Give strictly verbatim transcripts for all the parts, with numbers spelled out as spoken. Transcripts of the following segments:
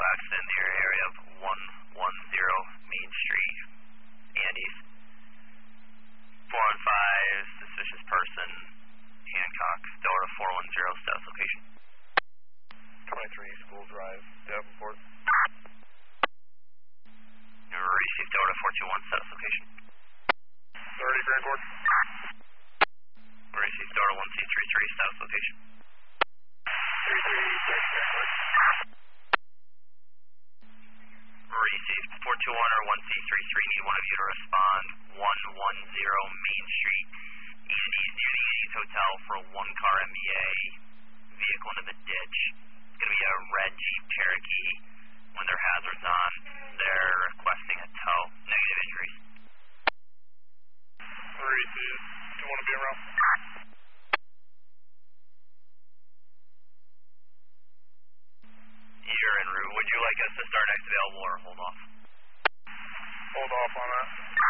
accident in the area of one one zero Main Street, Andes. four one five, suspicious person, Hancock, Delta four one zero, status location. twenty-three, School Drive, Davenport. Received Delta four two one, status location. thirty, Grandport. Received Delta one C three three, status location. three three six, Grandport. Received four two one or one C three three, need one of you to respond. one one zero Main Street, Andes, near the Andes Hotel for a one car M B A vehicle into the ditch. It's going to be a red Jeep Cherokee when their hazards on. They're requesting a tow. Negative injuries. Received. Do you want to be around? You're en route. Would you like us to start next available or hold off? Hold off on that.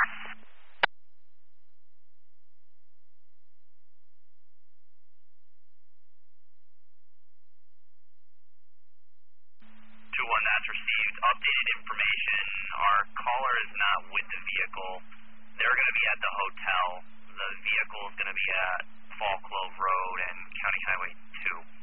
two one, that's received. Updated information. Our caller is not with the vehicle. They're going to be at the hotel. The vehicle is going to be at Fall Clove Road and County Highway two.